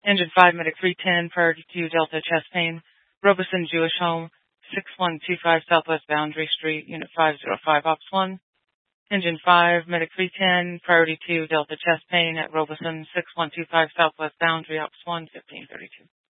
Engine 5, Medic 310, priority 2, Delta chest pain, Robeson Jewish Home, 6125 Southwest Boundary Street, Unit 505, Ops 1. Engine 5, Medic 310, priority 2, Delta chest pain at Robeson, 6125 Southwest Boundary, Ops 1, 1532.